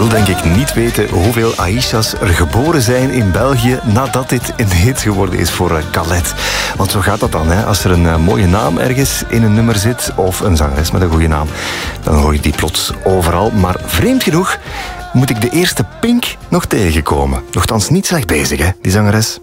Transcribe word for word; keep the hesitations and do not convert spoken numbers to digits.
wil denk ik niet weten hoeveel Aisha's er geboren zijn in België nadat dit een hit geworden is voor Khaled. Want zo gaat dat dan, hè? Als er een mooie naam ergens in een nummer zit, of een zangeres met een goede naam, dan hoor je die plots overal. Maar vreemd genoeg moet ik de eerste Pink nog tegenkomen. Nochtans niet slecht bezig, hè, die zangeres.